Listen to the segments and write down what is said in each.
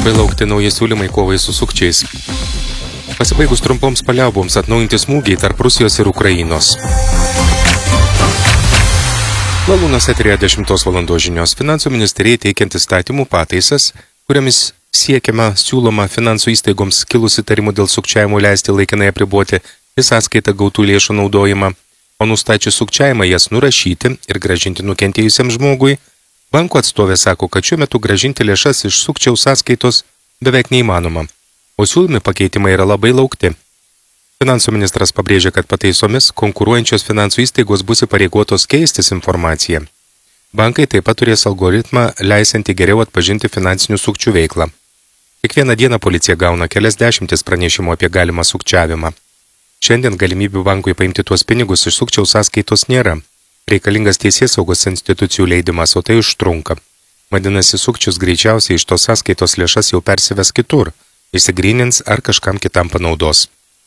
Labai laukti nauji siūlymai kovai su sukčiais. Pasibaigus trumpoms paliauboms atnaujinti smūgiai tarp Rusijos ir Ukrainos. Lalūnos eterėje 10 valandos žinios. Finansų ministerijai teikiant įstatymų pataisas, kuriamis siūloma finansų įstaigoms kilus įtarimų dėl sukčiavimo leisti laikinai apriboti į sąskaitą gautų lėšų naudojimą, o nustačius sukčiavimą jas nurašyti ir grąžinti nukentėjusiam žmogui. Banko atstovė sako, kad šiuo metu grąžinti lėšas iš sukčiaus sąskaitos beveik neįmanoma, o siūlomi pakeitimai yra labai laukti. Finansų ministras pabrėžė, kad pataisomis konkuruojančios finansų įstaigos bus įpareigotos keistis informaciją. Bankai taip pat turės algoritmą, leisiantį geriau atpažinti finansinių sukčių veiklą. Kiekvieną dieną policija gauna kelias dešimtis pranešimų apie galimą sukčiavimą. Šiandien galimybių bankui paimti tuos pinigus iš sukčiaus sąskaitos nėra. Reikalingas teisėsaugos institucijų leidimas, o tai užtrunka. Vadinasi, sukčius greičiausiai iš tos sąskaitos lėšas jau persives kitur, išsigrynins ar kažkam kitam panaudos.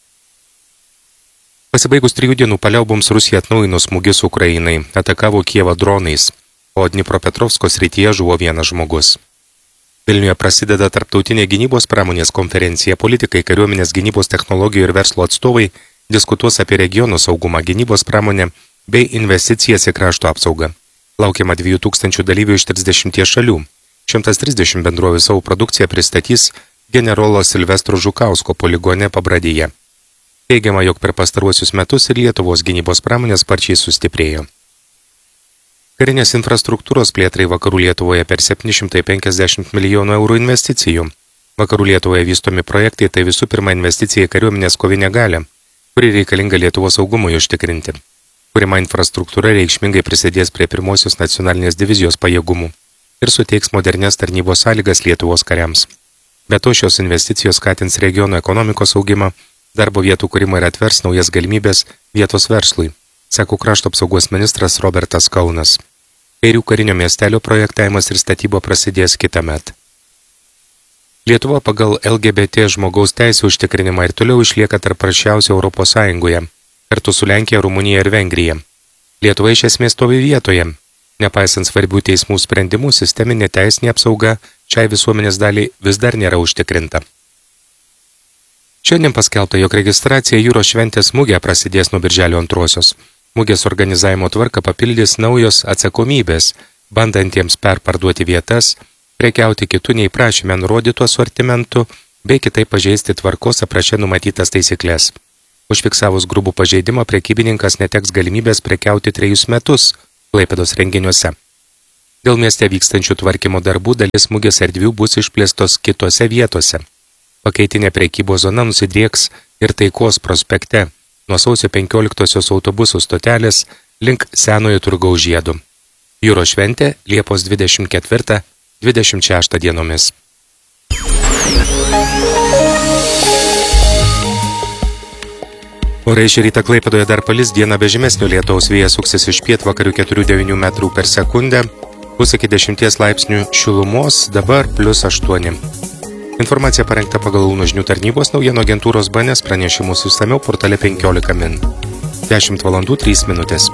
Pasibaigus 3 dienų paliauboms Rusija atnaujino smūgius Ukrainai, atakavo Kijevą dronais, o Dnipropetrovsko srityje žuvo vienas žmogus. Vilniuje prasideda tarptautinė gynybos pramonės konferencija. Politikai, kariuomenės gynybos technologijų ir verslo atstovai diskutuos apie regionų saugumą, gynybos pramonę bei investicijas į krašto apsaugą. Laukiama 2000 dalyvių iš 30 šalių. 130 bendrovių savo produkciją pristatys generolo Silvestro Žukausko poligone Pabradėje. Teigiama, jog per pastaruosius metus ir Lietuvos gynybos pramonės sparčiai sustiprėjo. Karinės infrastruktūros plėtrai Vakarų Lietuvoje per 750 milijonų eurų investicijų. Vakarų Lietuvoje vystomi projektai tai visų pirma investicija į kariuomenės kovinę galią, kuri reikalinga Lietuvos saugumui užtikrinti. Kuriama infrastruktūra reikšmingai prisidės prie pirmosios nacionalinės divizijos pajėgumų ir suteiks modernias tarnybos sąlygas Lietuvos kariams. Be to, šios investicijos skatins regiono ekonomikos augimą, darbo vietų kūrimą ir atvers naujas galimybės vietos verslui, sako krašto apsaugos ministras Robertas Kaunas. Kairių karinio miestelio projektavimas ir statyba prasidės kitąmet. Lietuva pagal LGBT žmogaus teisų užtikrinimą ir toliau išlieka tarp prasčiausių Europos Sąjungoje, kartu su Lenkija, Rumunija ir Vengrija. Lietuva iš esmės stovi vietoje. Nepaisant svarbių teismų sprendimų, sisteminė teisinė apsauga šiai visuomenės daliai vis dar nėra užtikrinta. Šiandien paskelbta, jog registracija jūros šventės mugė prasidės nuo birželio 2. Mugės organizavimo tvarką papildys naujos atsakomybės, bandantiems perparduoti vietas, prekiauti kitų nei prašyme nurodytų asortimentų, bei kitaip pažeisti tvarkos apraše numatytas taisyklės. Užfiksavus grubų pažeidimą, prekybininkas neteks galimybės prekiauti 3 metus Klaipėdos renginiuose. Dėl mieste vykstančių tvarkymo darbų dalis mugės erdvių bus išplėstos kitose vietose. Pakaitinė prekybos zona nusidrieks ir Taikos prospekte nuo sausio 15 autobusų stotelės link Senojo turgaus žiedo. Jūros šventė Liepos 24-26 dienomis. Orai šį rytą Klaipėdoje dar palis, dieną be žymesnio lietaus, vėjas suksis iš pietvakarių 4-9 metrų per sekundę, bus iki 10 laipsnių šilumos, dabar +8. Informacija parengta pagal Launo žinių tarnybos naujienų agentūros BNS pranešimus išsamiau portale 15 min. 10 valandų 3 minutės.